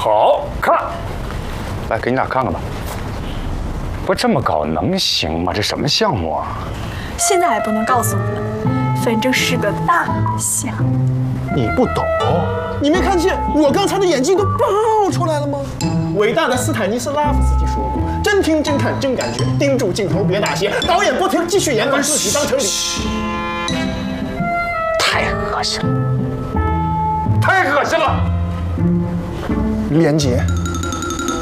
好看，来给你俩看看吧。不这么搞能行吗？这什么项目啊？ 现在还不能告诉你们，反正是个大项。 你不懂，你没看见我刚才的眼睛都爆出来了吗？伟大的斯坦尼斯拉夫斯基说过：“真听真看真感觉，盯住镜头别打斜。”导演不听，继续演，把自己当成理。 太恶心了，太恶心了！ 连杰。